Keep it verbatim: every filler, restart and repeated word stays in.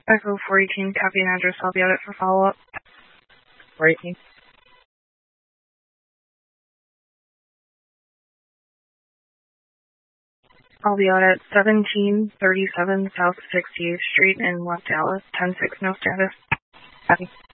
Echo four eighteen, copy and address. I'll be out it for follow-up. four eighteen. I'll be out at seventeen thirty-seven South sixty-eighth Street in West Dallas, ten six, no status. Copy.